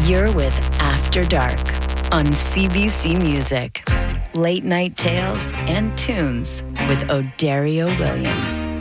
You're with After Dark on CBC Music. Late night tales and tunes with O'Dario Williams.